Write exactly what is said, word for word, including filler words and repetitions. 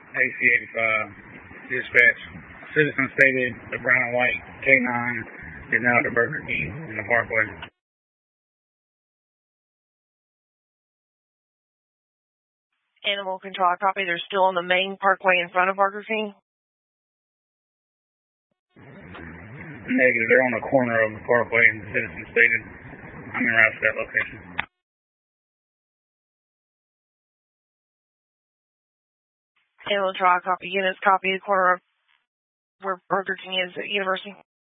A C eighty-five, dispatch. Citizen stated the brown and white K nine is now at the Burger King in the Parkway. Animal control, copy. They're still on the main parkway in front of Burger King? Negative. They're on the corner of the parkway and Citizen stated I'm en route to that location. Animal control, copy. Units, copy. The corner of where Burger King is at University.